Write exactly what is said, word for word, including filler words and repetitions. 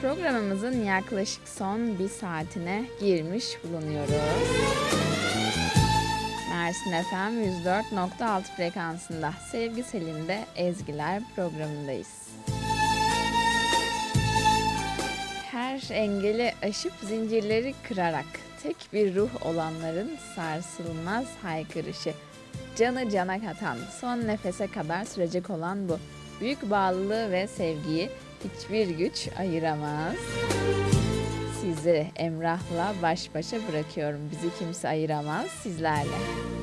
Programımızın yaklaşık son bir saatine girmiş bulunuyoruz. Mersin F M yüz dört nokta altı frekansında Sevgi Selim'de Ezgiler programındayız. Her engeli aşıp zincirleri kırarak tek bir ruh olanların sarsılmaz haykırışı. Canı cana katan, son nefese kadar sürecek olan bu büyük bağlılığı ve sevgiyi hiçbir güç ayıramaz. Sizi Emrah'la baş başa bırakıyorum. Bizi kimse ayıramaz sizlerle.